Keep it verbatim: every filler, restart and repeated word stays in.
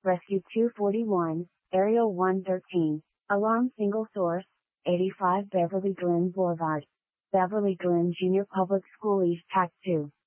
Rescue two forty-one, Aerial one thirteen, Alarm Single Source, eighty-five Beverly Glen Boulevard. Beverly Glen Junior Public School East Tac two.